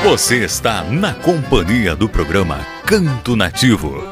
Você está na companhia do programa Canto Nativo.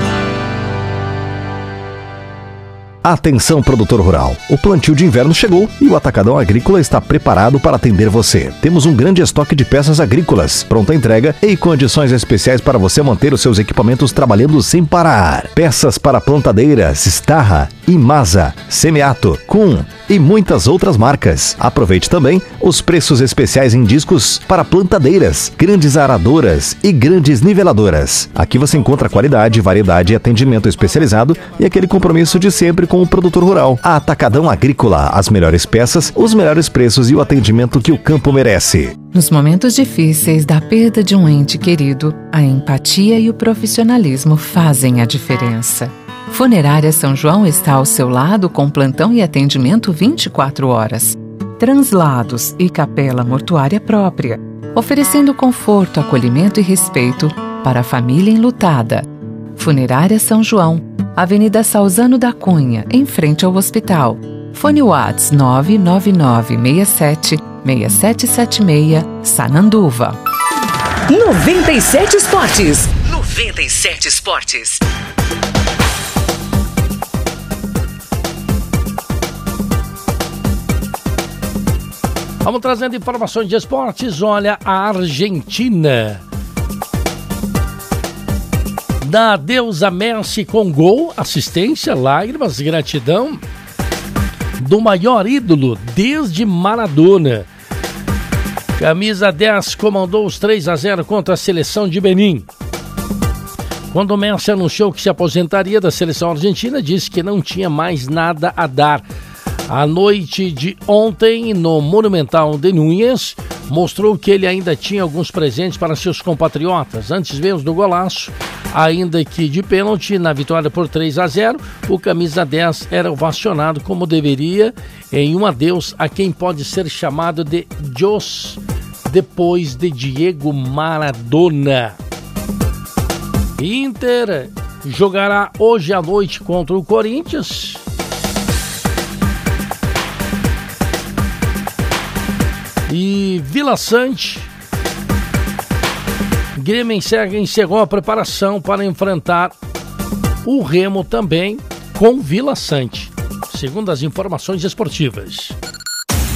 Atenção, produtor rural, o plantio de inverno chegou e o Atacadão Agrícola está preparado para atender você. Temos um grande estoque de peças agrícolas, pronta entrega e condições especiais para você manter os seus equipamentos trabalhando sem parar. Peças para plantadeiras, Starra, Imasa, Semeato, Kuhn e muitas outras marcas. Aproveite também os preços especiais em discos para plantadeiras, grandes aradoras e grandes niveladoras. Aqui você encontra qualidade, variedade e atendimento especializado e aquele compromisso de sempre com o produtor rural. A Atacadão Agrícola, as melhores peças, os melhores preços e o atendimento que o campo merece. Nos momentos difíceis da perda de um ente querido, a empatia e o profissionalismo fazem a diferença. Funerária São João está ao seu lado com plantão e atendimento 24 horas. Translados e capela mortuária própria, oferecendo conforto, acolhimento e respeito para a família enlutada. Funerária São João, Avenida Salzano da Cunha, em frente ao hospital. Fone Whats 99967-6776, Sananduva. 97 Esportes. 97 Esportes. Vamos trazendo informações de esportes. Olha, a Argentina dá adeus a Messi com gol, assistência, lágrimas, gratidão do maior ídolo desde Maradona. Camisa 10 comandou os 3-0 contra a seleção de Benin. Quando o Messi anunciou que se aposentaria da seleção argentina, disse que não tinha mais nada a dar. A noite de ontem, no Monumental de Núñez, mostrou que ele ainda tinha alguns presentes para seus compatriotas. Antes mesmo do golaço, ainda que de pênalti, na vitória por 3-0, o camisa 10 era ovacionado como deveria, em um adeus a quem pode ser chamado de Dios, depois de Diego Maradona. Inter jogará hoje à noite contra o Corinthians. E Vila Sante, Grêmio encerrou a preparação para enfrentar o Remo também com Vila Sante, segundo as informações esportivas.